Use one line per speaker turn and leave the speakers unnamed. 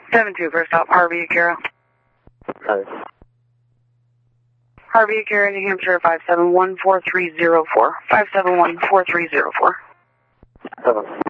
7-2, first stop, Harvey Akira.
Hi.
Harvey Akira, New Hampshire, 571-4304. 571-4304.
7.